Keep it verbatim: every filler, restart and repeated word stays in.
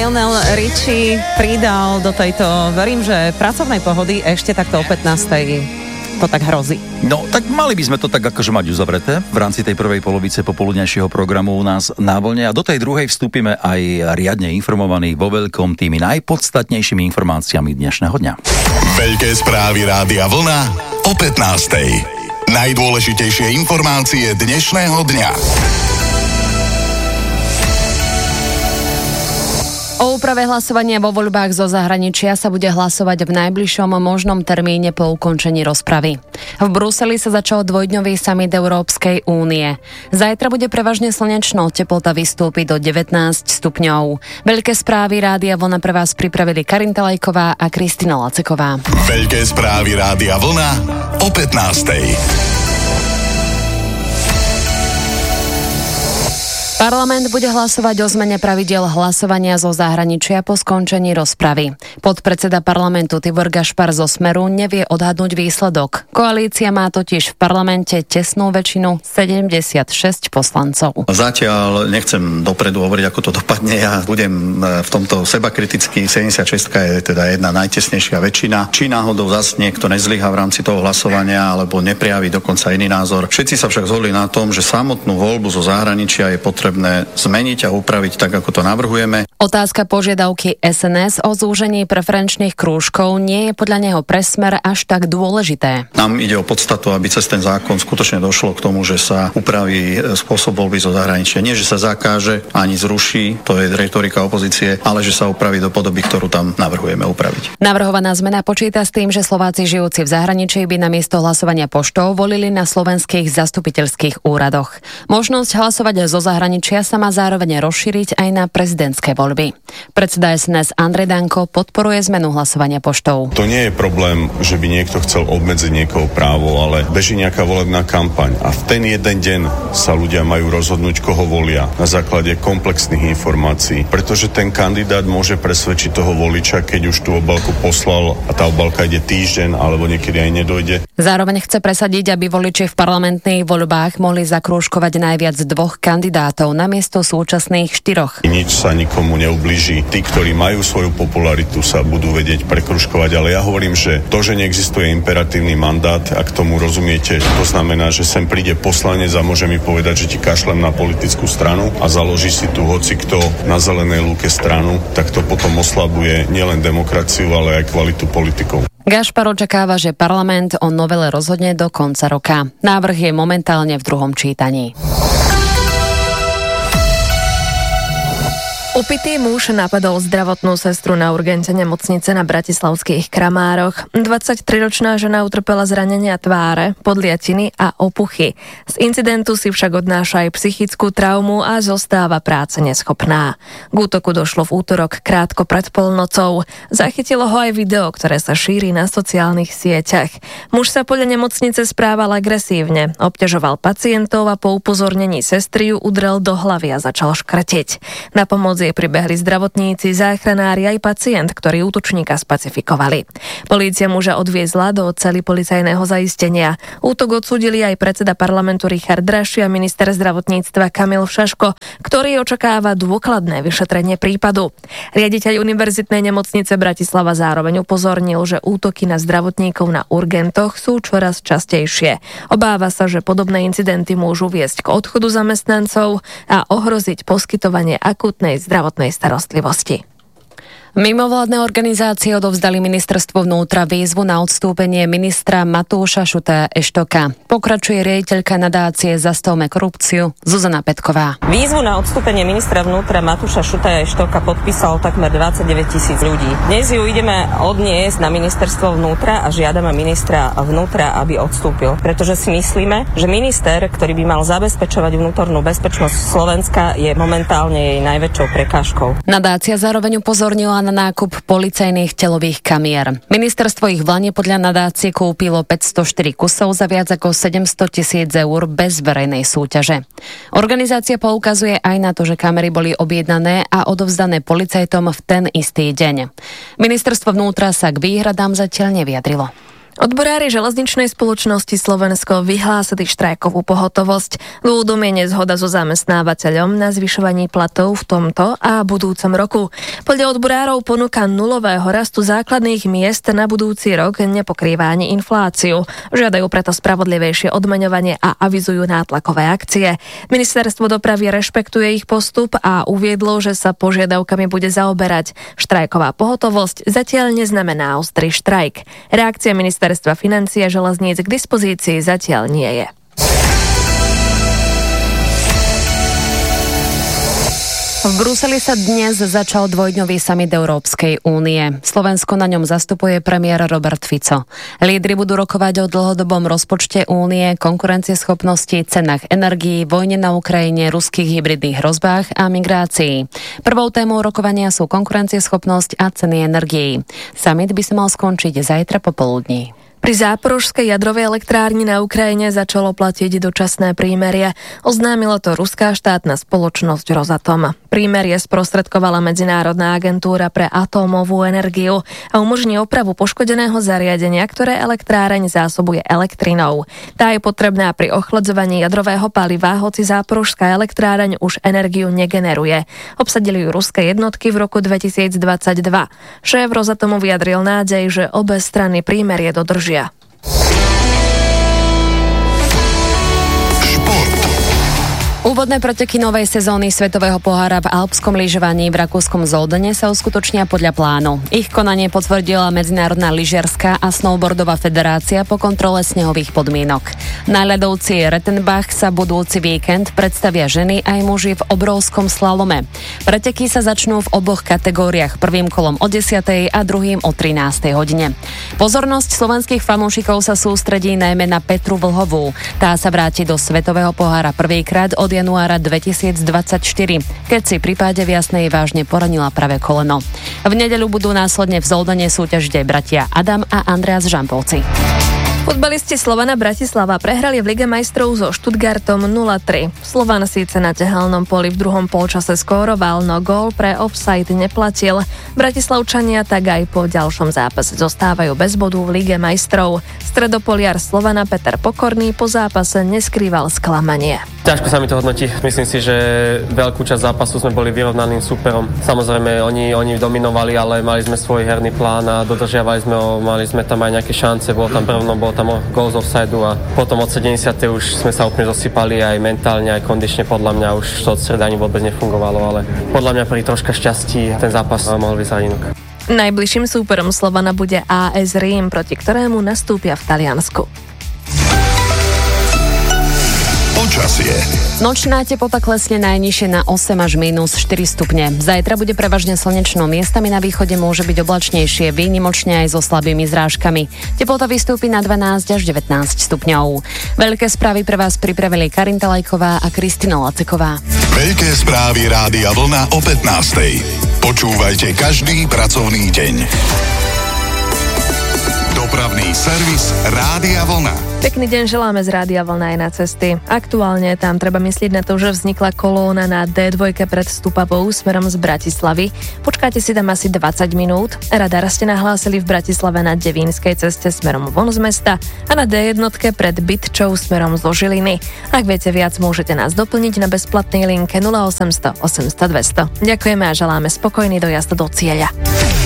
Lionel Richie pridal do tejto, verím, že pracovnej pohody ešte takto o pätnástej to tak hrozí. No, tak mali by sme to tak akože mať uzavreté v rámci tej prvej polovice popoludňajšieho programu u nás na vlne a do tej druhej vstúpime aj riadne informovaní vo veľkom tými najpodstatnejšími informáciami dnešného dňa. Veľké správy Rádia Vlna o pätnástej. Najdôležitejšie informácie dnešného dňa. O úprave hlasovania vo voľbách zo zahraničia sa bude hlasovať v najbližšom možnom termíne po ukončení rozpravy. V Bruseli sa začal dvojdňový summit Európskej únie. Zajtra bude prevažne slnečno, teplota vystúpi do devätnásť stupňov. Veľké správy Rádia Vlna pre vás pripravili Karin Talajková a Kristina Laceková. Veľké správy Rádia Vlna o pätnástej. Parlament bude hlasovať o zmene pravidiel hlasovania zo zahraničia po skončení rozpravy. Podpredseda parlamentu Tibor Gašpar zo Smeru nevie odhadnúť výsledok. Koalícia má totiž v parlamente tesnú väčšinu sedemdesiatšesť poslancov. Zatiaľ nechcem dopredu hovoriť, ako to dopadne. Ja budem v tomto sebakritický. sedemdesiatšesť je teda jedna najtesnejšia väčšina. Či náhodou zas niekto nezlyhá v rámci toho hlasovania alebo neprejaví dokonca iný názor. Všetci sa však zhodli na tom, že samotnú voľbu zo zahraničia je potrebné potrebné zmeniť a upraviť tak, ako to navrhujeme. Otázka požiadavky es en es o zúžení preferenčných krúžkov nie je podľa neho pre Smer až tak dôležité. Nám ide o podstatu, aby cez ten zákon skutočne došlo k tomu, že sa upraví spôsob voľby zo zahraničia. Nie, že sa zakáže ani zruší, to je retorika opozície, ale že sa upraví do podoby, ktorú tam navrhujeme upraviť. Navrhovaná zmena počíta s tým, že Slováci žijúci v zahraničí by namiesto hlasovania poštou volili na slovenských zastupiteľských úradoch. Možnosť hlasovať zo zahraničia sa má zároveň rozšíriť aj na prezidentské voľby. Predseda es en es Andrej Danko podporuje zmenu hlasovania poštou. To nie je problém, že by niekto chcel obmedziť niekoho právo, ale beží nejaká volebná kampaň a v ten jeden deň sa ľudia majú rozhodnúť, koho volia na základe komplexných informácií, pretože ten kandidát môže presvedčiť toho voliča, keď už tú obálku poslal a tá obálka ide týždeň alebo niekedy aj nedojde. Zároveň chce presadiť, aby voliči v parlamentných voľbách mohli zakrúžkovať najviac dvoch kandidátov namiesto súčasných štyroch. Nič sa nikomu neublíži. Tí, ktorí majú svoju popularitu, sa budú vedieť prekružkovať, ale ja hovorím, že to, že neexistuje imperatívny mandát, ak tomu rozumiete, to znamená, že sem príde poslanec a môže mi povedať, že ti kašlem na politickú stranu a založí si tu hocikto na zelenej lúke stranu, tak to potom oslabuje nielen demokraciu, ale aj kvalitu politikov. Gašpar očakáva, že parlament o novele rozhodne do konca roka. Návrh je momentálne v druhom čítaní. Upitý muž napadol zdravotnú sestru na urgente nemocnice na bratislavských Kramároch. dvadsaťtriročná žena utrpela zranenia tváre, podliatiny a opuchy. Z incidentu si však odnáša aj psychickú traumu a zostáva práce neschopná. K útoku došlo v útorok krátko pred polnocou. Zachytilo ho aj video, ktoré sa šíri na sociálnych sieťach. Muž sa podľa nemocnice správal agresívne, obťažoval pacientov a po upozornení sestry ju udrel do hlavy a začal škrtiť. Na pomoc pribehli zdravotníci, záchranári aj pacient, ktorí útočníka spacifikovali. Polícia muža odviezla do cely policajného zaistenia. Útok odsúdili aj predseda parlamentu Richard Draši a minister zdravotníctva Kamil Šaško, ktorý očakáva dôkladné vyšetrenie prípadu. Riaditeľ univerzitnej nemocnice Bratislava zároveň upozornil, že útoky na zdravotníkov na urgentoch sú čoraz častejšie. Obáva sa, že podobné incidenty môžu viesť k odchodu zamestnancov a ohroziť poskytovanie akútnej zdravotnej starostlivosti. Mimovládne organizácie odovzdali ministerstvu vnútra výzvu na odstúpenie ministra Matúša Šutaja Eštoka. Pokračuje riaditeľka nadácie Zastavme korupciu Zuzana Petková. Výzvu na odstúpenie ministra vnútra Matúša Šutaja Eštoka podpísalo takmer dvadsaťdeväť tisíc ľudí. Dnes ju ideme odniesť na ministerstvo vnútra a žiadame ministra vnútra, aby odstúpil, pretože si myslíme, že minister, ktorý by mal zabezpečovať vnútornú bezpečnosť Slovenska, je momentálne jej najväčšou prekážkou. Nadácia zároveň upozornila na nákup policajných telových kamier. Ministerstvo ich v Lani podľa nadácie kúpilo päťstoštyri kusov za viac ako sedemsto tisíc eur bez verejnej súťaže. Organizácia poukazuje aj na to, že kamery boli objednané a odovzdané policajtom v ten istý deň. Ministerstvo vnútra sa k výhradám zatiaľ nevyjadrilo. Odborári železničnej spoločnosti Slovensko vyhlásili štrajkovú pohotovosť. Dôvodom je nezhoda so zamestnávateľom na zvyšovaní platov v tomto a budúcom roku. Podľa odborárov ponuka nulového rastu základných miest na budúci rok nepokrýva ani infláciu. Žiadajú preto spravodlivejšie odmeňovanie a avizujú nátlakové akcie. Ministerstvo dopravy rešpektuje ich postup a uviedlo, že sa požiadavkami bude zaoberať. Štrajková pohotovosť zatiaľ neznamená ostrý štrajk. Reakcia ministerstva Ministerstva financií a železníc k dispozícii zatiaľ nie je. V Bruseli sa dnes začal dvojdňový summit Európskej únie. Slovensko na ňom zastupuje premiér Robert Fico. Lídri budú rokovať o dlhodobom rozpočte únie, konkurencieschopnosti, cenách energií, vojne na Ukrajine, ruských hybridných hrozbách a migrácii. Prvou témou rokovania sú konkurencieschopnosť a ceny energií. Summit by sa mal skončiť zajtra popoludní. Pri záporožskej jadrovej elektrárni na Ukrajine začalo platiť dočasné prímerie. Oznámila to ruská štátna spoločnosť Rosatom. Prímerie sprostredkovala Medzinárodná agentúra pre atómovú energiu a umožní opravu poškodeného zariadenia, ktoré elektráreň zásobuje elektrinou. Tá je potrebná pri ochladzovaní jadrového paliva, hoci záporožská elektráreň už energiu negeneruje. Obsadili ju ruské jednotky v roku dvetisícdvadsaťdva. Šéf Rosatomu vyjadril nádej, že obe strany prímerie dodržia. Úvodné preteky novej sezóny Svetového pohára v alpskom lyžovaní v rakúskom Zoldene sa uskutočnia podľa plánu. Ich konanie potvrdila Medzinárodná lyžiarska a snowboardová federácia po kontrole snehových podmienok. Na ľadovci Rettenbach sa budúci víkend predstavia ženy aj muži v obrovskom slalome. Preteky sa začnú v oboch kategóriách, prvým kolom o desiatej a druhým o trinástej hodine. Pozornosť slovenských fanúšikov sa sústredí najmä na Petru Vlhovú. Tá sa vráti do Svetového pohára prvýkrát od januára dvetisícdvadsaťštyri, keď si pri páde v Jasnej vážne poranila pravé koleno. V nedeľu budú následne v Zoldene súťažiť aj bratia Adam a Andreas Žampovci. Futbalisti Slovana Bratislava prehrali v Lige majstrov so Stuttgartom nula tri. Slovan síce na tehelnom poli v druhom polčase skóroval, no gól pre offside neplatil. Bratislavčania tak aj po ďalšom zápase zostávajú bez bodu v Lige majstrov. Stredopoliar Slovana Peter Pokorný po zápase neskrýval sklamanie. Ťažko sa mi to hodnotí. Myslím si, že veľkú časť zápasu sme boli vyrovnaným súperom. Samozrejme, oni, oni dominovali, ale mali sme svoj herný plán a dodržiavali sme ho, mali sme tam aj nejaké šance, bolo tam prvno, bolo tam gól z offsideu a potom od sedemdesiatej už sme sa úplne zosypali aj mentálne, aj kondične. Podľa mňa už to odstredanie vôbec nefungovalo, ale podľa mňa pri troška šťastí ten zápas mohol byť za inok. Najbližším súperom Slovana bude á es Rím, proti ktorému nastúpia v Taliansku. Počasie. Nočná teplota klesne najnižšie na osem až mínus štyri stupne. Zajtra bude prevažne slnečno, miestami na východe môže byť oblačnejšie, výnimočne aj so slabými zrážkami. Teplota vystúpi na dvanásť až devätnásť stupňov. Veľké správy pre vás pripravili Karin Talajková a Kristina Laceková. Veľké správy Rádia Vlna o pätnástej. Počúvajte každý pracovný deň. Dopravný servis Rádia Vlna. Pekný deň želáme z Rádia Vlna aj na cesty. Aktuálne tam treba myslieť na to, že vznikla kolóna na dé dva pred Stupavou smerom z Bratislavy. Počkáte si tam asi dvadsať minút. Radar ste nahlásili v Bratislave na Devínskej ceste smerom von z mesta a na dé jedna pred Bytčou smerom zo Žiliny. Ak viete viac, môžete nás doplniť na bezplatnej linke nula osemsto osemsto dvesto. Ďakujeme a želáme spokojný dojazd do cieľa.